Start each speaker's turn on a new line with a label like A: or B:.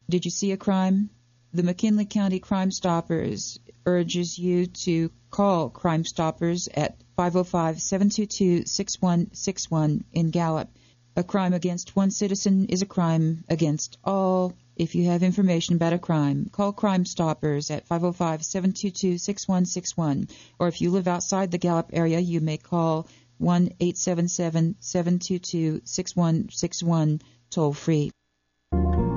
A: Did you see a crime? The McKinley County Crime Stoppers urges you to call Crime Stoppers at 505-722-6161 in Gallup. A crime against one citizen is a crime against all. If you have information about a crime, call Crime Stoppers at 505-722-6161. Or if you live outside the Gallup area, you may call 1-877-722-6161 toll free.